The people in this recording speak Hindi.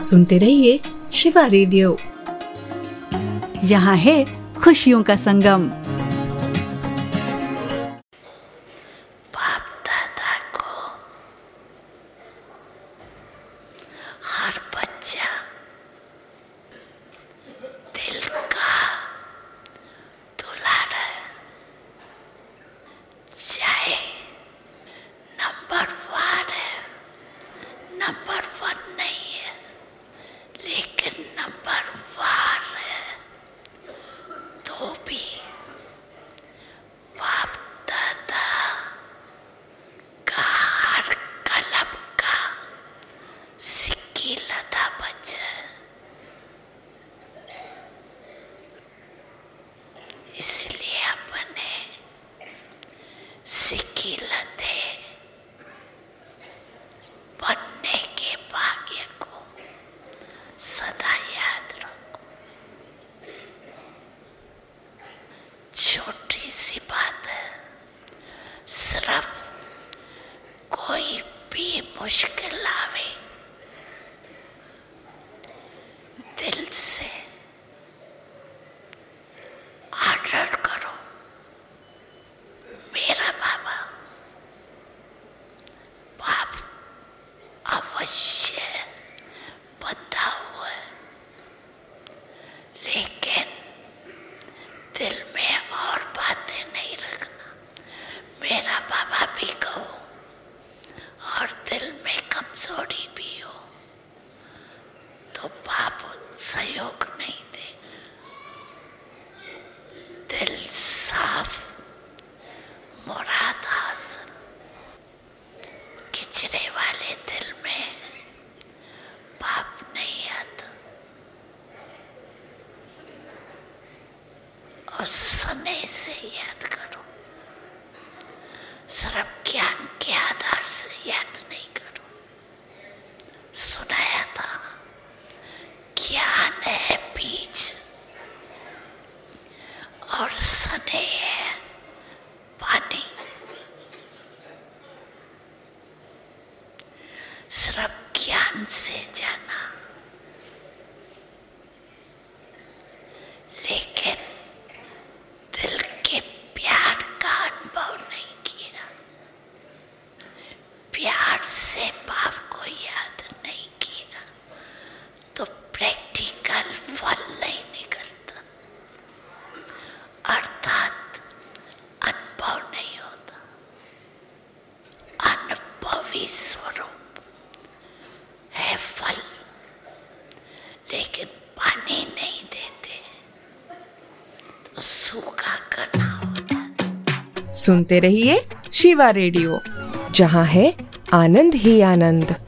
सुनते रहिए शिवा रेडियो। यहाँ है खुशियों का संगम। बाप दादा को हर बच्चा दिल का दुलारा है, चाहे नंबर 1 है, नंबर 1 नहीं है, लेकिन नंबर 1 है, तो भी बाप दादा का हर कलब का सिक्की लदा बच्चा है। इसलिए अपने सिक्की लदे बनने के भाग्य को सदा याद रखो। छोटी सी बात है, सिर्फ कोई भी मुश्किल आवे, दिल से ऑर्डर करो, मेरा बाबा बाप अवश्य बंधा हुआ है, लेकिन दिल में और बातें नहीं रखना, मेरा बाबा भी कहो, और दिल में कमजोरी भी हो तो बाप सहयोग नहीं दे। दिल साफ, मुराद हासिल, किचरे वाले दिल में बाप नहीं आता। और समय से याद करो, सिर्फ ज्ञान के आधार से याद नहीं करो। सुनाया था, ज्ञान है बीज और स्नेह है पानी। सिर्फ ज्ञान से जाना, लेकिन दिल के प्यार का अनुभव नहीं किया, प्यार से बाप को याद नहीं किया, तो प्रैक्टिकल फल नहीं निकलता, अर्थात अनुभव नहीं होता। अनुभवी स्वरूप है फल, लेकिन पानी नहीं देते तो सूखा करना होता है। सुनते रहिए शिवा रेडियो, जहाँ है आनंद ही आनंद।